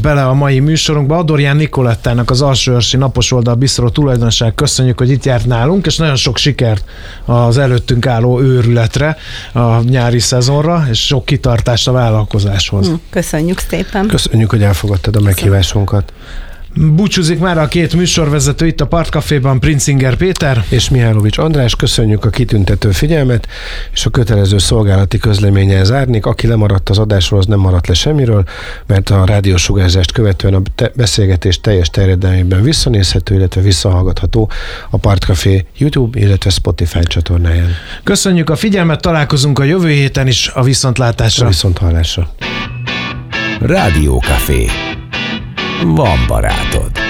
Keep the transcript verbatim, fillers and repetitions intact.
bele a mai műsorunkba. Adorján Nikolettának, az Alsóörsi Napos Oldal Bistró tulajdonosának köszönjük, hogy itt járt nálunk, és nagyon sok sikert az előttünk álló őrületre, a nyári szezonra, és sok kitartást a vállalkozáshoz. Köszönjük szépen. Köszönjük, hogy elfogadtad a meghívásunkat. Búcsúzik már a két műsorvezető itt a Partcaféban, Princinger Péter és Mihálovics András. Köszönjük a kitüntető figyelmet, és a kötelező szolgálati közleménnyel zárnék. Aki lemaradt az adásról, az nem maradt le semmiről, mert a rádiósugárzást követően a te- beszélgetés teljes terjedelmében visszanézhető, illetve visszahallgatható a Partcafé YouTube, illetve Spotify csatornáján. Köszönjük a figyelmet, találkozunk a jövő héten is, a viszontlátásra. A viszonthallásra. Rádiókafé. Van barátod.